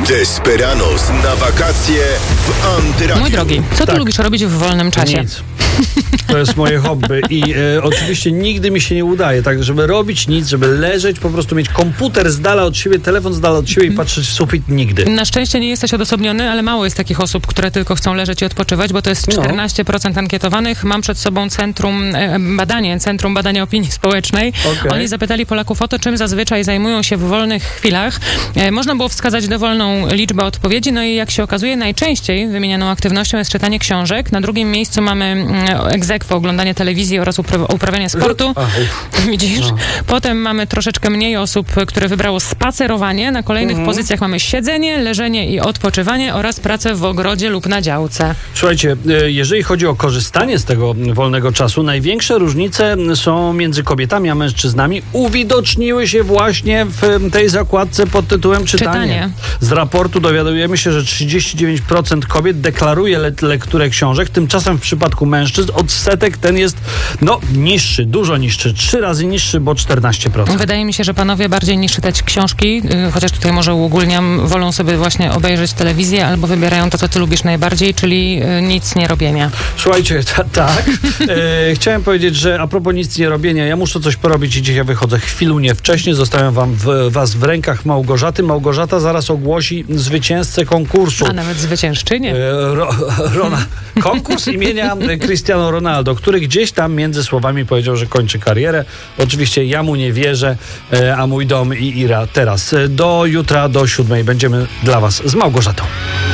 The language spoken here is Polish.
Desperados na wakacje w Antyradiu. Mój drogi, co ty lubisz robić w wolnym czasie? Nic. To jest moje hobby i oczywiście nigdy mi się nie udaje, tak, żeby robić nic, żeby leżeć, po prostu mieć komputer z dala od siebie, telefon z dala od siebie i patrzeć w sufit nigdy. Na szczęście nie jesteś odosobniony, ale mało jest takich osób, które tylko chcą leżeć i odpoczywać, bo to jest 14% ankietowanych. Mam przed sobą Centrum Badania Opinii Społecznej. Okay. Oni zapytali Polaków o to, czym zazwyczaj zajmują się w wolnych chwilach. Można było wskazać dowolną liczbę odpowiedzi, no i jak się okazuje, najczęściej wymienianą aktywnością jest czytanie książek. Na drugim miejscu mamy ex aequo oglądanie telewizji oraz uprawianie sportu. Widzisz? No. Potem mamy troszeczkę mniej osób, które wybrało spacerowanie. Na kolejnych pozycjach mamy siedzenie, leżenie i odpoczywanie oraz pracę w ogrodzie lub na działce. Słuchajcie, jeżeli chodzi o korzystanie z tego wolnego czasu, największe różnice są między kobietami a mężczyznami. Uwidoczniły się właśnie w tej zakładce pod tytułem czytanie. Z raportu dowiadujemy się, że 39% kobiet deklaruje lekturę książek, tymczasem w przypadku mężczyzn odsetek ten jest niższy, dużo niższy, 3 razy niższy, bo 14%. Wydaje mi się, że panowie bardziej niż czytać książki, chociaż tutaj może uogólniam, wolą sobie właśnie obejrzeć telewizję albo wybierają to, co ty lubisz najbardziej, czyli nic nie robienia. Słuchajcie, tak. Chciałem powiedzieć, że a propos nic nie robienia, ja muszę coś porobić i dzisiaj wychodzę chwilunie wcześniej. Zostawiam was w rękach Małgorzaty. Małgorzata zaraz ogłosi zwycięzcę konkursu. A nawet zwyciężczynię. Konkurs imienia Cristiano Ronaldo, który gdzieś tam między słowami powiedział, że kończy karierę. Oczywiście ja mu nie wierzę, a mój dom i Ira teraz. Do jutra, do 7:00 będziemy dla was z Małgorzatą.